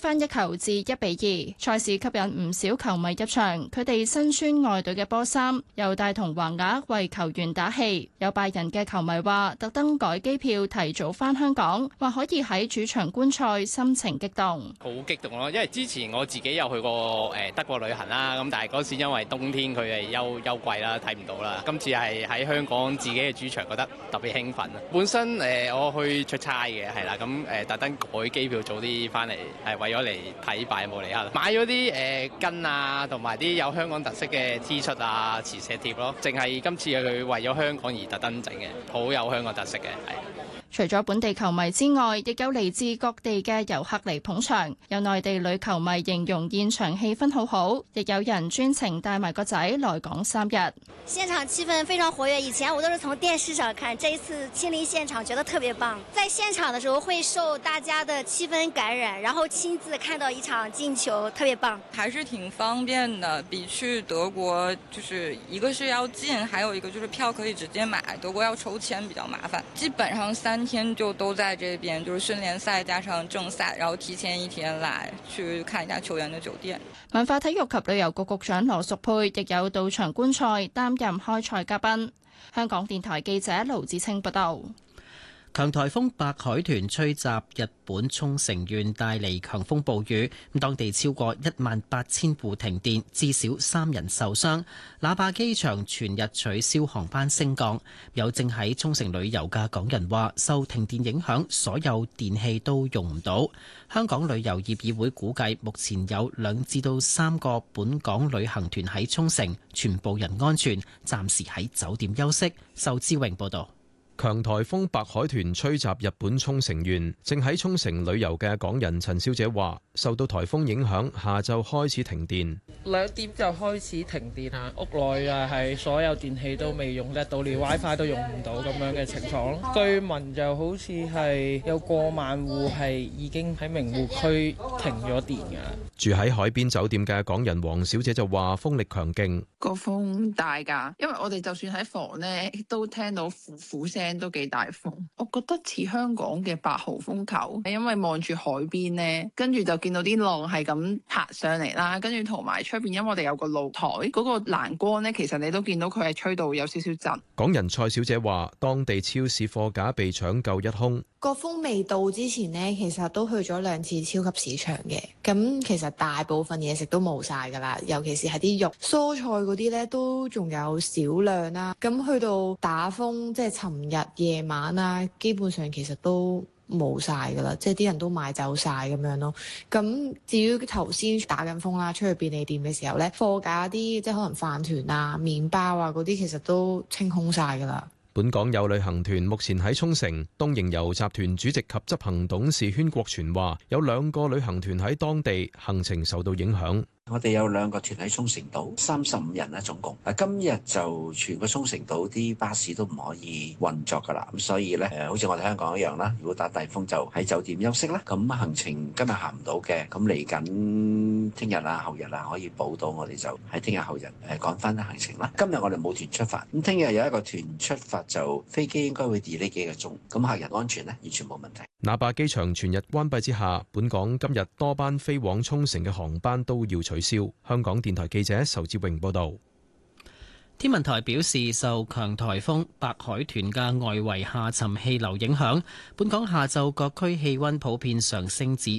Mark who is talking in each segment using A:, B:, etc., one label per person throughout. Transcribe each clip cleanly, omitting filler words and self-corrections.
A: 翻一球至1-2。賽事吸引唔少球迷入場，佢哋身穿外隊嘅波衫，又帶同橫額為球員打氣。有拜仁嘅球迷話，特登改機票提早翻香港，話可以喺主場觀賽，心情激動。
B: 好激動咯，因為之前我自己有去過德國旅行啦，咁但係嗰時因為冬天佢係休季啦，睇唔到啦。今次係喺香港自己嘅主場，覺得特別興奮啊！本身我去出差嘅係啦，咁特登改機票早啲翻嚟，係為咗嚟睇拜仁慕尼黑，買咗啲巾啊，同埋啲有香港特色嘅 T 恤啊、磁石貼咯，淨係今次佢為咗香港而特登整嘅，好有香港特色嘅係。
A: 除咗本地球迷之外，亦有嚟自各地嘅遊客嚟捧場。有內地女球迷形容現場氣氛好好，亦有人專程帶埋個仔來港3日。
C: 現場氣氛非常活躍，以前我都是從電視上看，這一次親臨現場覺得特別棒。在現場的時候會受大家的氣氛感染，然後親自看到一場進球，特別棒。
D: 還是挺方便的，比去德國就是一個是要近，還有一個就是票可以直接買，德國要抽籤比較麻煩。基本上3天就都在這邊，就是訓練賽加上正賽，然後提前1天來去看一下球員的酒店。
A: 文化體育及旅遊局局長羅淑佩亦有到場觀賽，擔任開賽嘉賓。香港電台記者盧子清報道。
E: 強颱風白海豚吹襲日本沖繩縣，帶嚟強風暴雨，當地超過18000戶停電，至少3人受傷。那霸機場全日取消航班升降。有正喺沖繩旅遊嘅港人話，受停電影響，所有電器都用唔到。香港旅遊業議會估計，目前有2至3個本港旅行團喺沖繩，全部人安全，暫時喺酒店休息。仇志榮報導。
F: 強颱風白海豚吹襲日本沖繩縣，正喺沖繩旅遊嘅港人陳小姐話，受到颱風影響，下晝開始停電。
G: 2點就開始停電啦，屋內啊係所有電器都未用得到，連 WiFi 都用唔到咁樣嘅情況咯。據聞就好似係有過萬戶係已經喺名護區停咗電㗎。
F: 住喺海邊酒店嘅港人黃小姐就話，風力強勁，
H: 個風大㗎，因為我哋就算喺房呢，都聽到呼聲。都幾大風，我覺得似香港嘅8號風球，因為望住海邊呢，跟住就見到啲浪係咁拍上嚟啦，跟住同埋出邊，因為我哋有個露台，嗰個欄杆呢，其實你都見到佢係吹到有少少震。
F: 港人蔡小姐話，當地超市貨架被搶購一空。
I: 個風未到之前呢，其實都去咗2次超級市場嘅，咁其實大部分嘢食都冇晒㗎啦，尤其是係啲肉、蔬菜嗰啲呢，都仲有少量啦。咁去到打風，即係尋日夜晚啦，基本上其實都冇晒㗎啦，即係啲人都買走晒咁樣咯。咁至於頭先打緊風啦，出去便利店嘅時候呢，貨架啲即係可能飯團啊、麵包啊嗰啲，其實都清空晒㗎啦。
F: 本港有旅行團目前喺沖繩，東瀛遊集團主席及執行董事禤國全話，有2個旅行團喺當地，行程受到影響。
J: 我哋有2個團喺沖繩島，35人啦總共。今日就全個沖繩島啲巴士都唔可以運作㗎啦，咁所以呢，好似我哋香港一樣啦，如果打大風就喺酒店休息啦。咁行程今日行唔到嘅，咁嚟緊聽日啊、後日啊可以補到，我哋就喺聽日後日趕翻行程啦。今日我哋冇團出發，咁聽日有一個團出發，就飛機應該會 delay 幾個鐘，咁客人安全呢，完全冇問題。
F: 那霸機場全日關閉之下，本港今日多班飛往沖繩嘅航班都要取消。香港電台記者仇志榮報道。
E: 天文台表示，受強颱風白海豚嘅外圍下沉氣流影響，本港下晝各區氣溫普遍上升至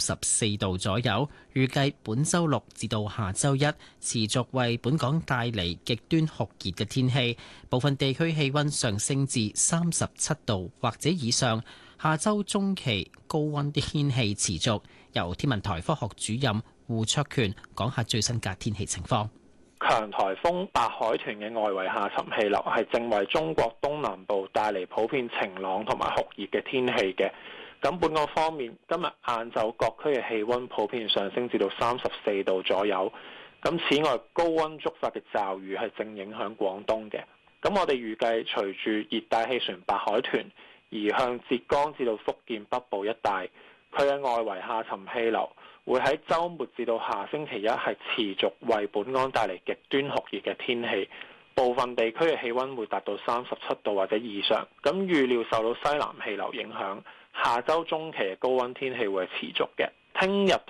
E: 34度左右。預計本週6至到下週1持續為本港帶嚟極端酷熱嘅天氣，部分地區氣溫上升至37度或者以上。下週中期高溫啲天氣持續。由天文台科學主任胡卓權講下最新嘅天氣情況。
K: 強颱風白海豚嘅外圍下沉氣流係正為中國東南部帶嚟普遍晴朗同埋酷熱嘅天氣嘅。咁本港方面，今日晏晝各區嘅氣溫普遍上升至到34度左右。咁此外，高溫觸發嘅驟雨係正影響廣東嘅。咁我哋預計隨住熱帶氣旋白海豚移向浙江至到福建北部一帶，佢嘅外圍下沉氣流會喺週末至到下星期一係持續為本港帶嚟極端酷熱嘅天氣，部分地區嘅氣溫會達到37度或者以上。咁預料受到西南氣流影響，下週中期嘅高溫天氣會係持續嘅。聽日